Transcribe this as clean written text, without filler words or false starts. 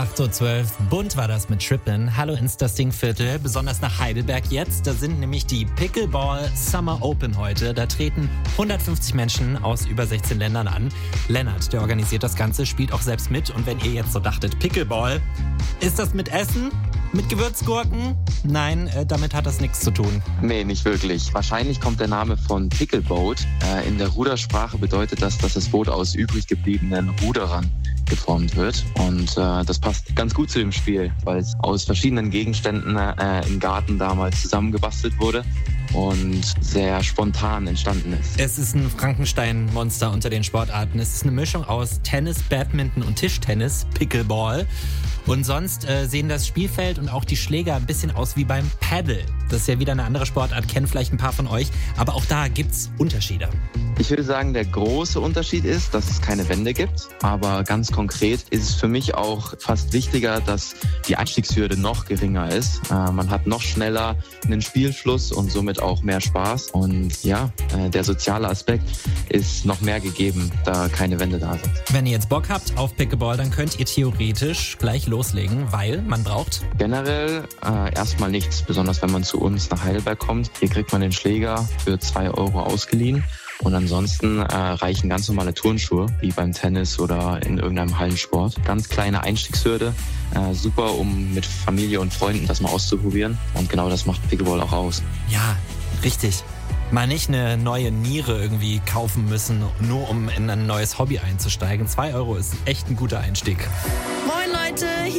8:12 Uhr, bunt war das mit Trippin'. Hallo ins das Dingviertel, besonders nach Heidelberg jetzt. Da sind nämlich die Pickleball Summer Open heute. Da treten 150 Menschen aus über 16 Ländern an. Lennart, der organisiert das Ganze, spielt auch selbst mit. Und wenn ihr jetzt so dachtet, Pickleball, ist das mit Essen? Mit Gewürzgurken? Nein, damit hat das nichts zu tun. Nee, nicht wirklich. Wahrscheinlich kommt der Name von Pickleboat. In der Rudersprache bedeutet das, dass das Boot aus übrig gebliebenen Ruderern geformt wird. Und das passt ganz gut zu dem Spiel, weil es aus verschiedenen Gegenständen im Garten damals zusammengebastelt wurde und sehr spontan entstanden ist. Es ist ein Frankenstein-Monster unter den Sportarten. Es ist eine Mischung aus Tennis, Badminton und Tischtennis, Pickleball. Und sonst sehen das Spielfeld und auch die Schläger ein bisschen aus wie beim Paddle. Das ist ja wieder eine andere Sportart, kennen vielleicht ein paar von euch. Aber auch da gibt's Unterschiede. Ich würde sagen, der große Unterschied ist, dass es keine Wände gibt. Aber ganz konkret ist es für mich auch fast wichtiger, dass die Einstiegshürde noch geringer ist. Man hat noch schneller einen Spielfluss und somit auch mehr Spaß. Und ja, der soziale Aspekt ist noch mehr gegeben, da keine Wände da sind. Wenn ihr jetzt Bock habt auf Pickleball, dann könnt ihr theoretisch gleich loslegen, weil man braucht generell erstmal nichts, besonders wenn man zu uns nach Heidelberg kommt. Hier kriegt man den Schläger für 2 Euro ausgeliehen. Und ansonsten reichen ganz normale Turnschuhe, wie beim Tennis oder in irgendeinem Hallensport. Ganz kleine Einstiegshürde, super, um mit Familie und Freunden das mal auszuprobieren. Und genau das macht Pickleball auch aus. Ja, richtig. Mal nicht eine neue Niere irgendwie kaufen müssen, nur um in ein neues Hobby einzusteigen. 2 Euro ist echt ein guter Einstieg. Moin Leute, hier